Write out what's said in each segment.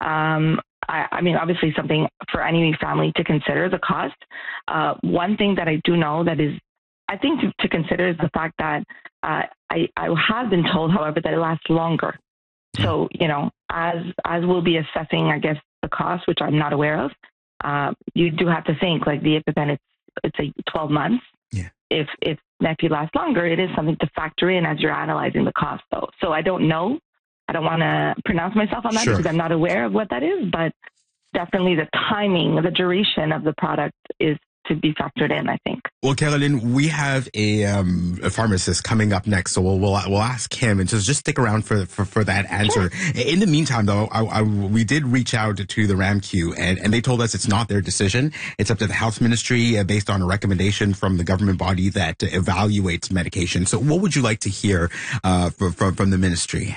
I mean, obviously something for any family to consider the cost. One thing that I do know that is, I think to consider is the fact that I have been told, however, that it lasts longer. So, as we'll be assessing, I guess, the cost, which I'm not aware of, you do have to think like the EpiPen, it's a 12 months. Yeah. If Neffy lasts longer, it is something to factor in as you're analyzing the cost, though. So I don't know. I don't want to pronounce myself on that because I'm not aware of what that is, but definitely the timing, the duration of the product is to be factored in, I think. Well, Caroline, we have a pharmacist coming up next, so we'll ask him, and just stick around for that answer. Sure. In the meantime, though, we did reach out to the RAMQ, and they told us it's not their decision. It's up to the health ministry based on a recommendation from the government body that evaluates medication. So, what would you like to hear from the ministry?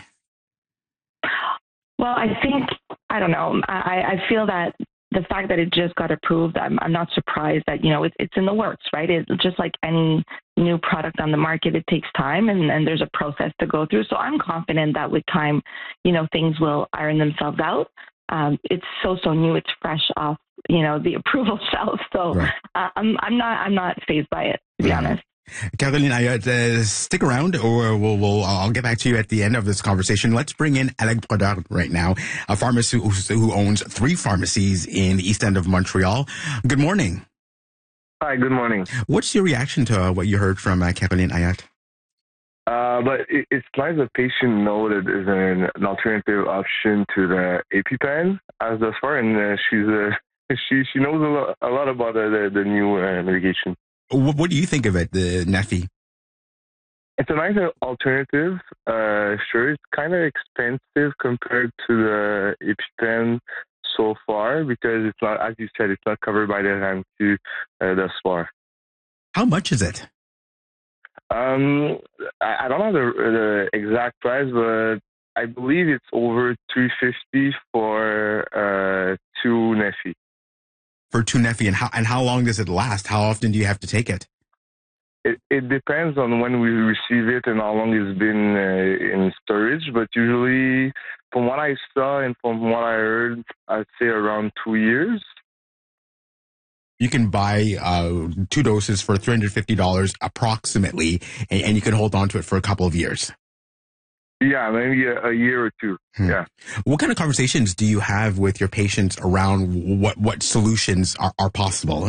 Well, I don't know. I feel that the fact that it just got approved, I'm not surprised that, it's in the works, right? It's just like any new product on the market, it takes time and there's a process to go through. So I'm confident that with time, things will iron themselves out. It's so new. It's fresh off, the approval shelf. So right. I'm not fazed by it, to be honest. Caroline, stick around, or I'll get back to you at the end of this conversation. Let's bring in Alec Brodeur right now, a pharmacist who owns 3 pharmacies in the East End of Montreal. Good morning. Hi, good morning. What's your reaction to what you heard from Caroline Ayat? But it's nice that patient know that there's an alternative option to the EpiPen as thus far, and she knows a lot about the new medication. What do you think of it, the Neffy? It's a nice alternative. Sure, it's kind of expensive compared to the EpiPen so far because it's not, as you said, it's not covered by the RAMQ thus far. How much is it? I don't have the exact price, but I believe it's over $350 for 2 Neffy. For 2 Neffy, and how long does it last? How often do you have to take it? It depends on when we receive it and how long it's been in storage, but usually, from what I saw and from what I heard, I'd say around 2 years. You can buy 2 doses for $350 approximately, and you can hold on to it for a couple of years. Yeah, maybe a year or 2. Yeah. What kind of conversations do you have with your patients around what solutions are possible?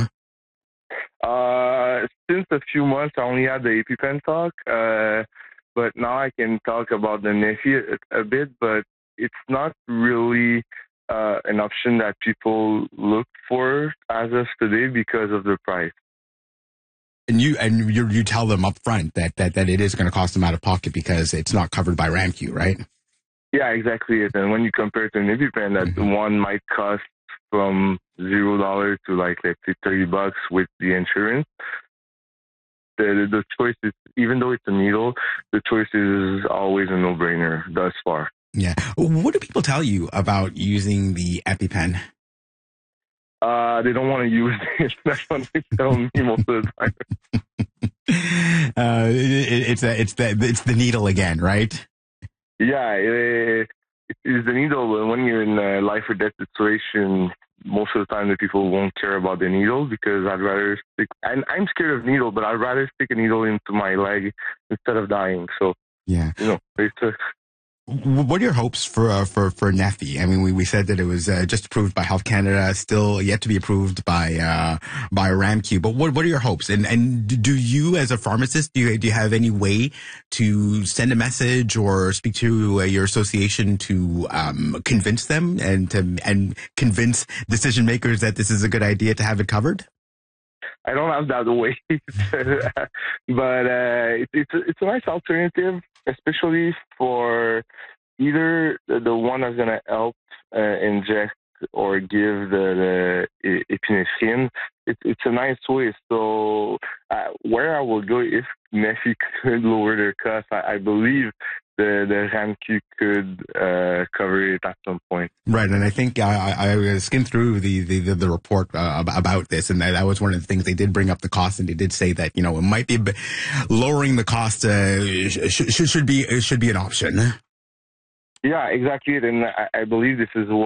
Since a few months, I only had the EpiPen talk, but now I can talk about the Neffy a bit, but it's not really an option that people look for as of today because of the price. And you tell them up front that it is going to cost them out of pocket because it's not covered by RAMQ, right? Yeah, exactly. And when you compare it to an EpiPen, that one might cost from $0 to let's say $30 with the insurance. The choice is, even though it's a needle, the choice is always a no-brainer thus far. Yeah. What do people tell you about using the EpiPen? They don't want to use it. That's what they tell me most of the time. It's the needle again, right? Yeah, it is the needle. When you're in a life or death situation, most of the time the people won't care about the needle because I'd rather stick. And I'm scared of needle, but I'd rather stick a needle into my leg instead of dying. So yeah, it's what are your hopes for Neffy? I mean, we said that it was just approved by Health Canada, still yet to be approved by RAMQ. But what are your hopes? And do you, as a pharmacist, do you have any way to send a message or speak to your association to convince them and convince decision makers that this is a good idea to have it covered? I don't have that way, but it's a nice alternative, especially for either the one that's going to help inject or give the epinephrine. It's a nice way. So where I will go if Neffy could lower their cost, I believe the RAMQ could cover it at some point. Right, and I think I skimmed through the report about this, and that was one of the things they did bring up the cost, and they did say that it might be lowering the cost should be an option. Yeah, exactly, and I believe this is